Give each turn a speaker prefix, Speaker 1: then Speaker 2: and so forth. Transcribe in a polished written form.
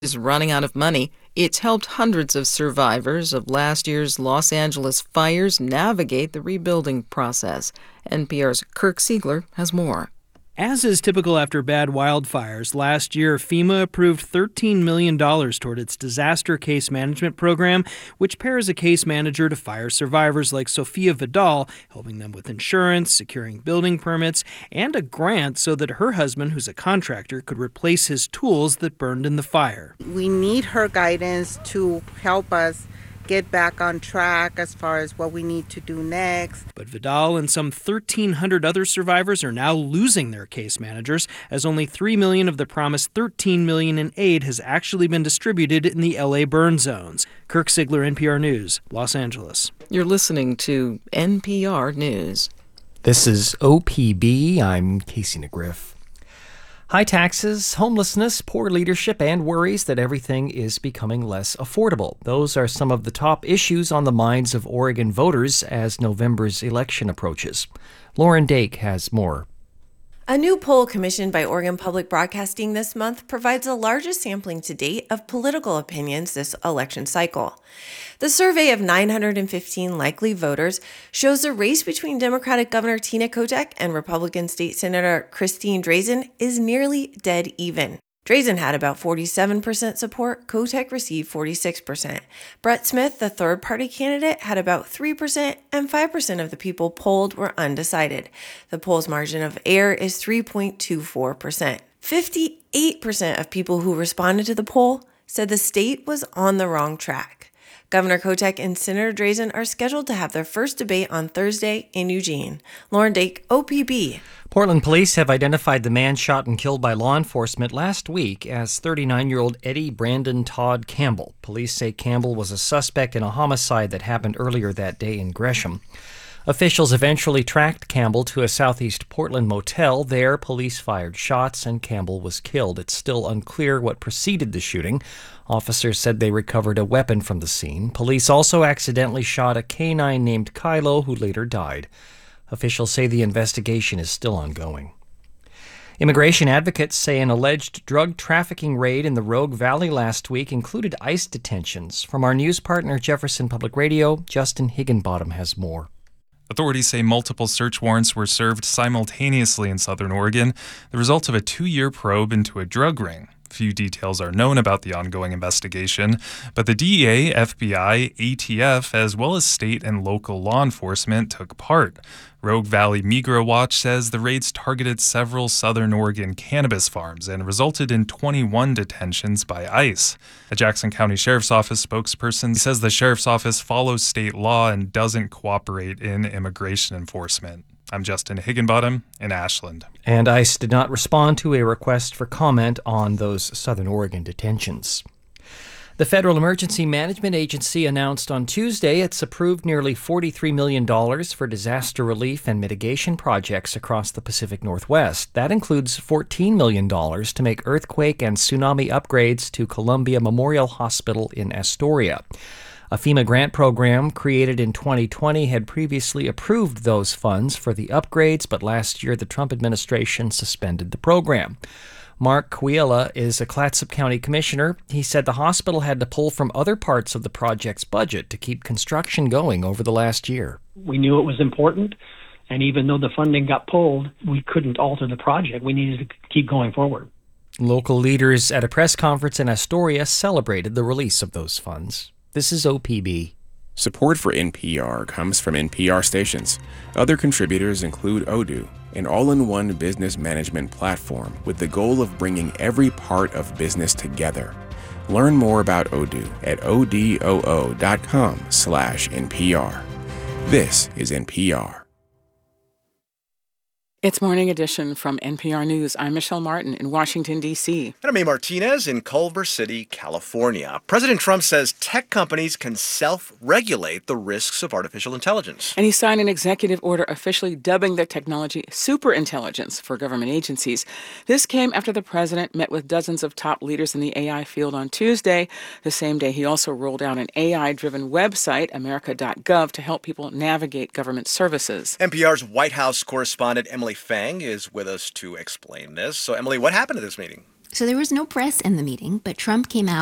Speaker 1: is running out of money. It's helped hundreds of survivors of last year's Los Angeles fires navigate the rebuilding process. NPR's Kirk Siegler has more.
Speaker 2: As is typical after bad wildfires, last year FEMA approved $13 million toward its disaster case management program, which pairs a case manager to fire survivors like Sofia Vidal, helping them with insurance, securing building permits, and a grant so that her husband, who's a contractor, could replace his tools that burned in the fire.
Speaker 3: We need her guidance to help us get back on track as far as what we need to do next.
Speaker 2: But Vidal and some 1,300 other survivors are now losing their case managers, as only $3 million of the promised $13 million in aid has actually been distributed in the LA burn zones. Kirk Siegler, NPR News, Los Angeles.
Speaker 1: You're listening to NPR News.
Speaker 4: This is OPB. I'm Casey McGriff. High taxes, homelessness, poor leadership, and worries that everything is becoming less affordable. Those are some of the top issues on the minds of Oregon voters as November's election approaches. Lauren Dake has more.
Speaker 5: A new poll commissioned by Oregon Public Broadcasting this month provides the largest sampling to date of political opinions this election cycle. The survey of 915 likely voters shows the race between Democratic Governor Tina Kotek and Republican State Senator Christine Drazan is nearly dead even. Drazan had about 47% support. Kotek received 46%. Brett Smith, the third-party candidate, had about 3%, and 5% of the people polled were undecided. The poll's margin of error is 3.24%. 58% of people who responded to the poll said the state was on the wrong track. Governor Kotek and Senator Drazan are scheduled to have their first debate on Thursday in Eugene. Lauren Dake, OPB.
Speaker 4: Portland police have identified the man shot and killed by law enforcement last week as 39-year-old Eddie Brandon Todd Campbell. Police say Campbell was a suspect in a homicide that happened earlier that day in Gresham. Officials eventually tracked Campbell to a southeast Portland motel. There, police fired shots and Campbell was killed. It's still unclear what preceded the shooting. Officers said they recovered a weapon from the scene. Police also accidentally shot a canine named Kylo, who later died. Officials say the investigation is still ongoing. Immigration advocates say an alleged drug trafficking raid in the Rogue Valley last week included ICE detentions. From our news partner, Jefferson Public Radio, Justin Higginbottom has more.
Speaker 6: Authorities say multiple search warrants were served simultaneously in southern Oregon, the result of a 2-year probe into a drug ring. Few details are known about the ongoing investigation, but the DEA, FBI, ATF, as well as state and local law enforcement took part. Rogue Valley Migra Watch says the raids targeted several southern Oregon cannabis farms and resulted in 21 detentions by ICE. A Jackson County Sheriff's Office spokesperson says the Sheriff's Office follows state law and doesn't cooperate in immigration enforcement. I'm Justin Higginbottom in Ashland.
Speaker 4: And ICE did not respond to a request for comment on those southern Oregon detentions. The Federal Emergency Management Agency announced on Tuesday it's approved nearly $43 million for disaster relief and mitigation projects across the Pacific Northwest. That includes $14 million to make earthquake and tsunami upgrades to Columbia Memorial Hospital in Astoria. A FEMA grant program created in 2020 had previously approved those funds for the upgrades, but last year the Trump administration suspended the program. Mark Quiela is a Clatsop County commissioner. He said the hospital had to pull from other parts of the project's budget to keep construction going over the last year.
Speaker 7: We knew it was important, and even though the funding got pulled, we couldn't alter the project. We needed to keep going forward.
Speaker 4: Local leaders at a press conference in Astoria celebrated the release of those funds. This is OPB.
Speaker 8: Support for NPR comes from NPR stations. Other contributors include Odoo, an all-in-one business management platform with the goal of bringing every part of business together. Learn more about Odoo at odoo.com/NPR. This is NPR.
Speaker 9: It's Morning Edition from NPR News. I'm Michelle Martin in Washington, D.C.
Speaker 10: And I'm A. Martinez in Culver City, California. President Trump says tech companies can self-regulate the risks of artificial intelligence.
Speaker 9: And he signed an executive order officially dubbing the technology superintelligence for government agencies. This came after the president met with dozens of top leaders in the AI field on Tuesday. The same day, he also rolled out an AI-driven website, America.gov, to help people navigate government services.
Speaker 10: NPR's White House correspondent Emily Fang is with us to explain this. So, Emily, what happened at this meeting?
Speaker 11: So there was no press in the meeting, but Trump came out